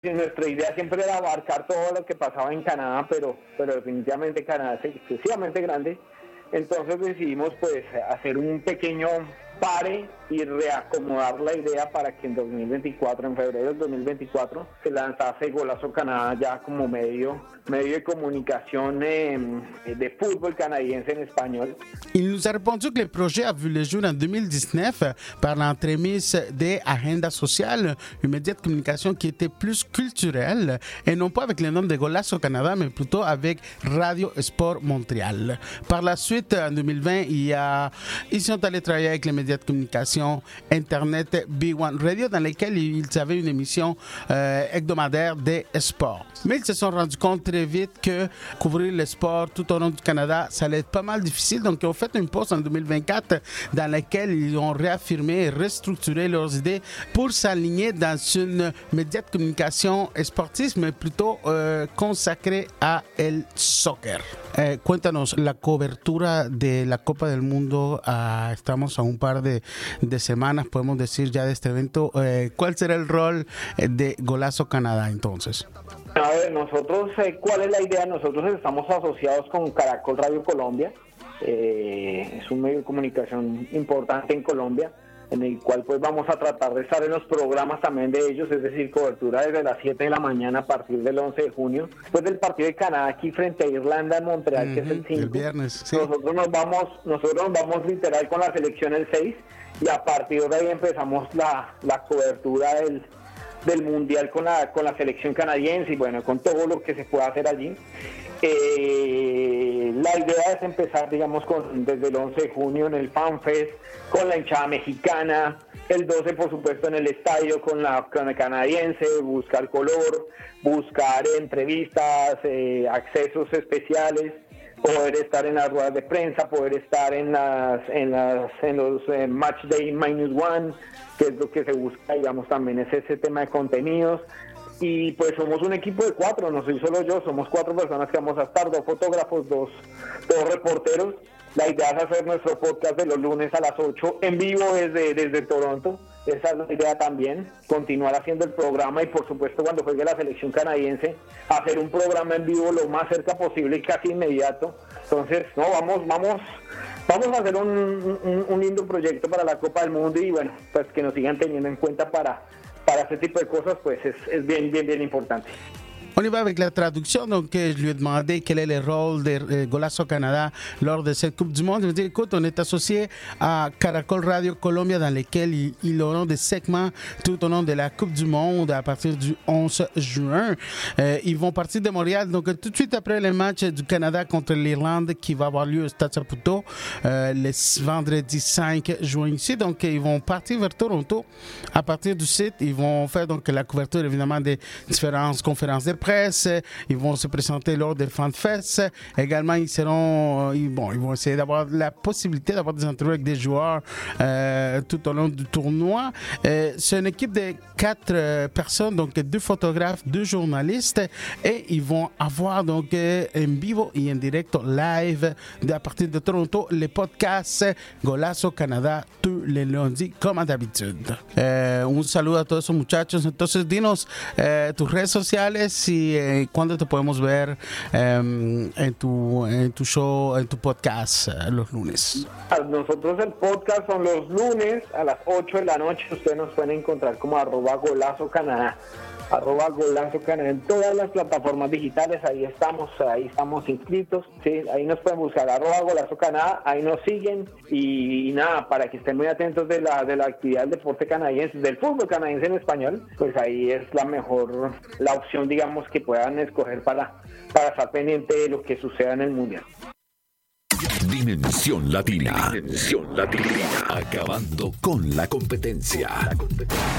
Nuestra idea siempre era abarcar todo lo que pasaba en Canadá, pero definitivamente Canadá es excesivamente grande. Entonces decidimos pues hacer un pequeño pare y reacomodar la idea para que en 2024, en febrero del 2024, se lanzase Golazo Canadá ya como medio de comunication de football canadiense en espagnol. Il nous a répondu que le projet a vu le jour en 2019 par l'entremise des Agenda Sociale, une média de communication qui était plus culturelle et non pas avec le nom de Golazo Canada, mais plutôt avec Radio Sport Montréal. Par la suite, en 2020, ils sont allés travailler avec les médias de communication Internet B1 Radio dans lesquels ils avaient une émission hebdomadaire des sports. Mais ils se sont rendus compte très vite que couvrir le sport tout au long du Canada, ça allait être pas mal difficile. Donc, ils ont fait une pause en 2024 dans laquelle ils ont réaffirmé et restructuré leurs idées pour s'aligner dans une média de communication sportive, mais plutôt consacrée a el soccer. Cuéntanos, la cobertura de la Copa del Mundo, estamos a un par de semanas, podemos decir ya de este evento. ¿Cuál será el rol de Golazo Canadá entonces? A ver, nosotros, ¿cuál es la idea? Nosotros estamos asociados con Caracol Radio Colombia, es un medio de comunicación importante en Colombia, en el cual pues vamos a tratar de estar en los programas también de ellos, es decir, cobertura desde las 7 de la mañana a partir del 11 de junio, después del partido de Canadá aquí frente a Irlanda en Montreal, que es el 5. El viernes, sí. Nosotros nos vamos literal con la selección el 6 y a partir de ahí empezamos la cobertura del mundial con la selección canadiense y bueno, con todo lo que se pueda hacer allí. La idea es empezar, digamos, desde el 11 de junio en el FanFest, con la hinchada mexicana, el 12 por supuesto en el estadio con la canadiense, buscar color, buscar entrevistas, accesos especiales, poder estar en las ruedas de prensa, poder estar en los Match Day -1, que es lo que se busca, digamos, también es ese tema de contenidos. Y pues somos un equipo de 4, no soy solo yo, somos 4 personas que vamos a estar, 2 fotógrafos, dos reporteros. La idea es hacer nuestro podcast de los lunes a las 8 en vivo desde Toronto. Esa es la idea también, continuar haciendo el programa y por supuesto cuando juegue la selección canadiense, hacer un programa en vivo lo más cerca posible y casi inmediato. Entonces, no, vamos a hacer un lindo proyecto para la Copa del Mundo y bueno, pues que nos sigan teniendo en cuenta para este tipo de cosas, pues es bien importante. On y va avec la traduction. Donc, je lui ai demandé quel est le rôle de Golazo Canada lors de cette Coupe du Monde. Il m'a dit, écoute, on est associé à Caracol Radio Colombia dans lesquels ils auront des segments tout au long de la Coupe du Monde à partir du 11 juin. Ils vont partir de Montréal. Donc, tout de suite après le match du Canada contre l'Irlande qui va avoir lieu au Stade Saputo le vendredi 5 juin ici. Donc, ils vont partir vers Toronto. À partir du site, ils vont faire donc la couverture évidemment des différentes conférences de presse, ils vont se présenter lors des FanFest. Également, ils vont essayer d'avoir la possibilité d'avoir des entrevues avec des joueurs tout au long du tournoi. C'est une équipe de 4 personnes, donc 2 photographes, 2 journalistes, et ils vont avoir donc en vivo et en direct live à partir de Toronto les podcasts Golazo Canada tous les lundis como d'habitude. Un saludo a todos esos muchachos. Entonces, dinos tus redes sociales y cuándo te podemos ver en tu show, en tu podcast los lunes. Nosotros el podcast son los lunes a las 8 de la noche. Ustedes nos pueden encontrar como @Golazo Canadá. @Golazo Canadá en todas las plataformas digitales, ahí estamos inscritos, ¿sí? Ahí nos pueden buscar @Golazo Canadá, ahí nos siguen y nada, para que estén muy atentos de la actividad del deporte canadiense, del fútbol canadiense en español, pues ahí es la opción, digamos, que puedan escoger para estar pendiente de lo que suceda en el Mundial. Dimensión Latina. Acabando con la competencia.